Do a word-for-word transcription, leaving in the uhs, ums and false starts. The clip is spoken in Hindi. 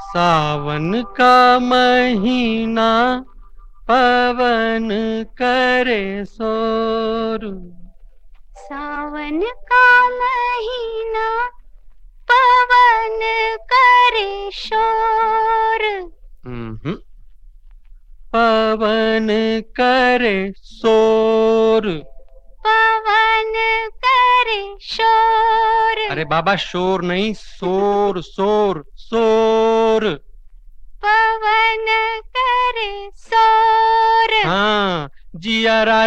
सावन का महीना पवन करे शोर। सावन का महीना पवन करे शोर। हम्म पवन करे शोर। पवन करे शोर। अरे बाबा शोर नहीं, शोर शोर शोर। पवन करे शोर। हाँ जियारा